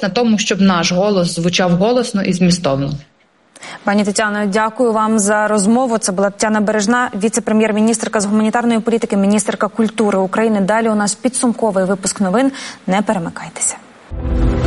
на тому, щоб наш голос звучав голосно і змістовно. Пані Тетяно, дякую вам за розмову. Це була Тетяна Бережна, віце-прем'єр-міністерка з гуманітарної політики, міністерка культури України. Далі у нас підсумковий випуск новин. Не перемикайтеся.